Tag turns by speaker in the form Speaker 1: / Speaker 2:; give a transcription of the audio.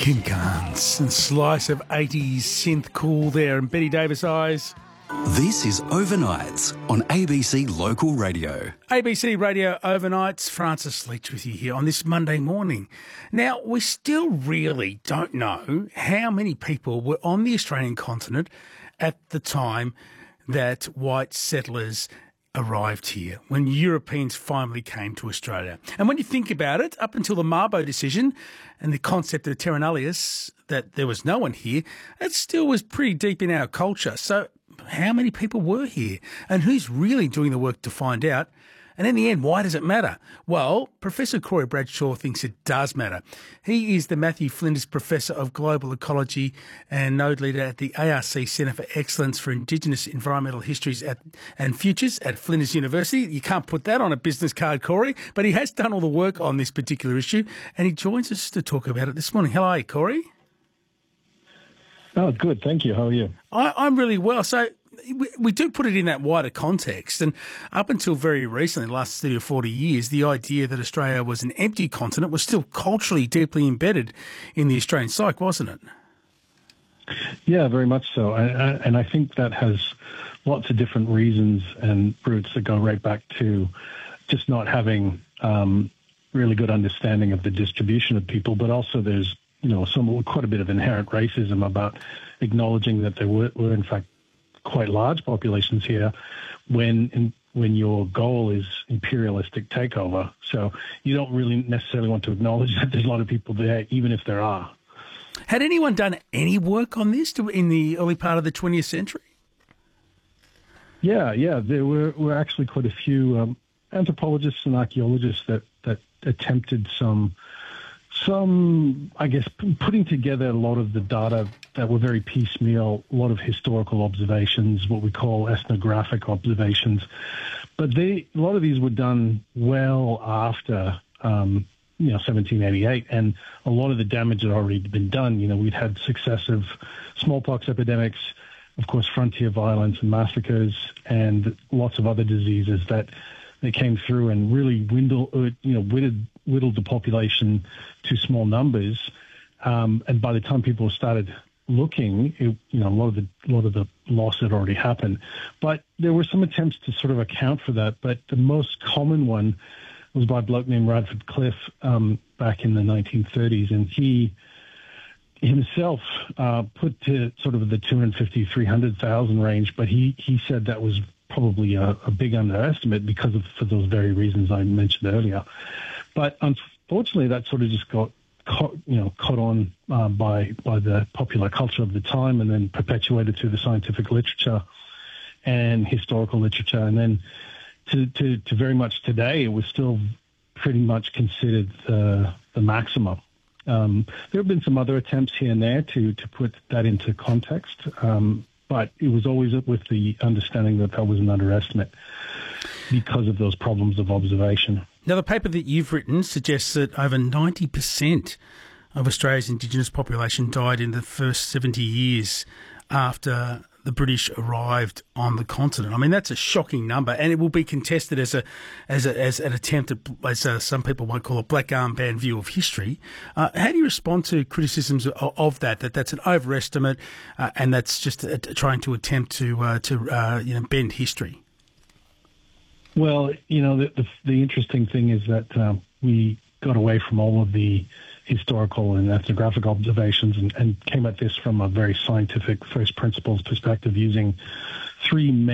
Speaker 1: Kinkans and slice of 80s synth cool there and Betty Davis Eyes.
Speaker 2: This is Overnights on ABC Local Radio.
Speaker 1: ABC Radio Overnights, Francis Leach with you here on this Monday morning. Now, we still really don't know how many people were on the Australian continent at the time that white settlers arrived here, when Europeans finally came to Australia. And when you think about it, up until the Mabo decision and the concept of terra nullius, that there was no one here, it still was pretty deep in our culture. So how many people were here? And who's really doing the work to find out? And in the end, why does it matter? Well, Professor Corey Bradshaw thinks it does matter. He is the Matthew Flinders Professor of Global Ecology and node leader at the ARC Centre for Excellence for Indigenous Environmental Histories and Futures at Flinders University. You can't put that on a business card, Corey, but he has done all the work on this particular issue, and he joins us to talk about it this morning. Hello, Corey.
Speaker 3: Oh, good. Thank you. How are you?
Speaker 1: I'm really well. So we do put it in that wider context. And up until very recently, the last 30 or 40 years, the idea that Australia was an empty continent was still culturally deeply embedded in the Australian psyche, wasn't it?
Speaker 3: Yeah, very much so. And I think that has lots of different reasons and roots that go right back to just not having really good understanding of the distribution of people, but also there's quite a bit of inherent racism about acknowledging that there were in fact quite large populations here when your goal is imperialistic takeover. So you don't really necessarily want to acknowledge that there's a lot of people there, even if there are.
Speaker 1: Had anyone done any work on this in the early part of the 20th century?
Speaker 3: Yeah. There were actually quite a few anthropologists and archaeologists that attempted some, I guess, putting together a lot of the data that were very piecemeal, a lot of historical observations, what we call ethnographic observations. But a lot of these were done well after, 1788, and a lot of the damage had already been done. We'd had successive smallpox epidemics, of course, frontier violence and massacres, and lots of other diseases that they came through and really whittled the population to small numbers. And by the time people started looking, a lot of the loss had already happened. But there were some attempts to sort of account for that. But the most common one was by a bloke named Radford Cliff back in the 1930s, and he himself put to sort of the 250, 300,000 range. But he said that was probably a big underestimate for those very reasons I mentioned earlier. But unfortunately, that sort of just got caught on by the popular culture of the time, and then perpetuated through the scientific literature and historical literature. And then to very much today, it was still pretty much considered the maximum. There have been some other attempts here and there to put that into context, but it was always with the understanding that was an underestimate because of those problems of observation.
Speaker 1: Now, the paper that you've written suggests that over 90% of Australia's Indigenous population died in the first 70 years after the British arrived on the continent. I mean, that's a shocking number, and it will be contested as an attempt at, as some people might call a black armband view of history. How do you respond to criticisms of that's an overestimate, and that's just trying to attempt to bend history?
Speaker 3: Well, the interesting thing is that we got away from all of the historical and ethnographic observations and came at this from a very scientific first principles perspective using three